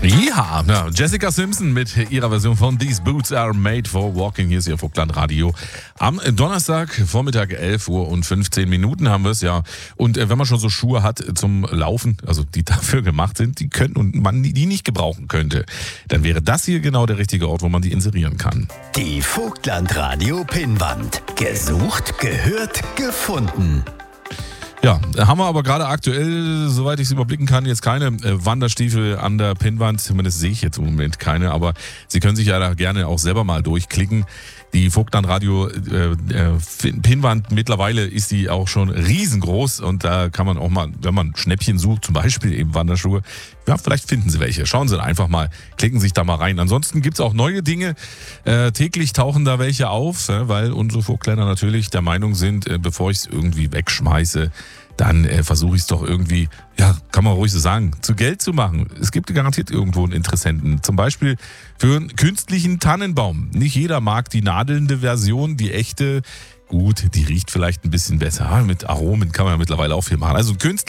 Ja, Jessica Simpson mit ihrer Version von These Boots Are Made for Walking. Hier ist ihr Vogtland Radio. Am Donnerstag, Vormittag 11 Uhr und 15 Minuten haben wir es, ja. Und wenn man schon so Schuhe hat zum Laufen, also die dafür gemacht sind, die können und man die nicht gebrauchen könnte, dann wäre das hier genau der richtige Ort, wo man die inserieren kann. Die Vogtland Radio Pinnwand. Gesucht, gehört, gefunden. Ja, haben wir aber gerade aktuell, soweit ich es überblicken kann, jetzt keine Wanderstiefel an der Pinnwand. Zumindest sehe ich jetzt im Moment keine, aber Sie können sich ja da gerne auch selber mal durchklicken. Die Vogtland Radio Pinnwand, mittlerweile ist die auch schon riesengroß und da kann man auch mal, wenn man Schnäppchen sucht, zum Beispiel eben Wanderschuhe, ja, vielleicht finden Sie welche. Schauen Sie einfach mal, klicken sich da mal rein. Ansonsten gibt's auch neue Dinge. Täglich tauchen da welche auf, weil unsere Vogtländer natürlich der Meinung sind, bevor ich es irgendwie wegschmeiße, dann versuche ich es doch irgendwie, ja, kann man ruhig so sagen, zu Geld zu machen. Es gibt garantiert irgendwo einen Interessenten. Zum Beispiel für einen künstlichen Tannenbaum. Nicht jeder mag die nadelnde Version, die echte. Gut, die riecht vielleicht ein bisschen besser. Mit Aromen kann man ja mittlerweile auch viel machen. Also